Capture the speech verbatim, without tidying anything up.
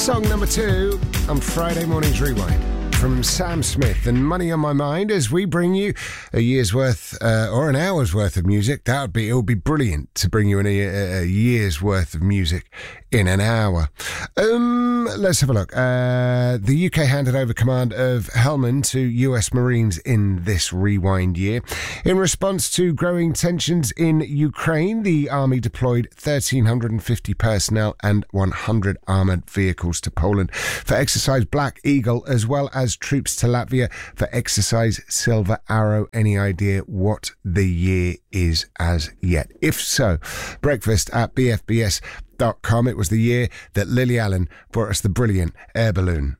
Song number two on Friday morning's Rewind from Sam Smith and Money on My Mind as we bring you a year's worth uh, or an hour's worth of music. That would be, it would be brilliant to bring you in a, a year's worth of music in an hour. Um, let's have a look. Uh, the U K handed over command of Helmand to U S Marines in this Rewind year. In response to growing tensions in Ukraine, the army deployed one thousand three hundred fifty personnel and one hundred armoured vehicles to Poland for Exercise Black Eagle, as well as troops to Latvia for Exercise Silver Arrow. Any idea what the year is as yet? If so, breakfast at b f b s dot com. It was the year that Lily Allen brought us the brilliant Air Balloon.